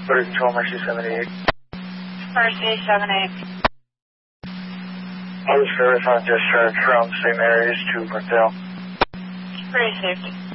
Bird Control, Mercy 78. Mercy 78. Other service on discharge from St. Mary's to Brookdale. Received.